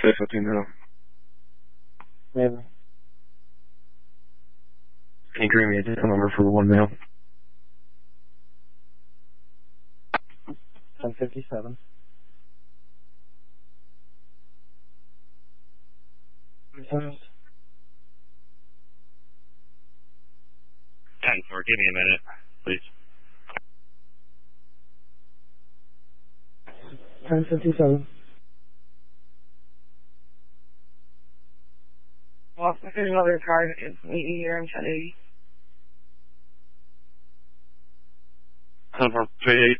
615 now. Maybe. Can you give me a different number for one mail? 1057. Reserved. 10-4, give me a minute, please. 1057. Well, if there's another car, meet me here in 1080. 10-4, 28.